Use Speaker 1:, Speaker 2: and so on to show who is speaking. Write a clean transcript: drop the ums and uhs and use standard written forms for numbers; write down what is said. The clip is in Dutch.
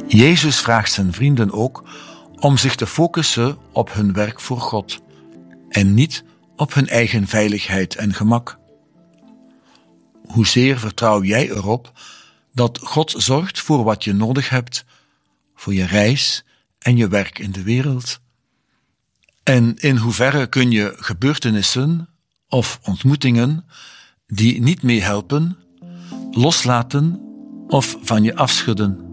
Speaker 1: Jezus vraagt zijn vrienden ook om zich te focussen op hun werk voor God en niet op hun eigen veiligheid en gemak. Hoezeer vertrouw jij erop dat God zorgt voor wat je nodig hebt, voor je reis en je werk in de wereld? En in hoeverre kun je gebeurtenissen of ontmoetingen die niet meehelpen, loslaten of van je afschudden?